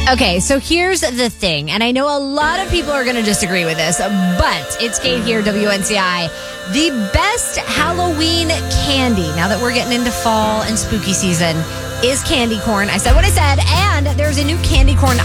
Okay, so here's the thing, and I know a lot of people are going to disagree with this, but it's Kate here, WNCI. The best Halloween candy, now that we're getting into fall and spooky season, is candy corn. I said what I said, and there's a new candy corn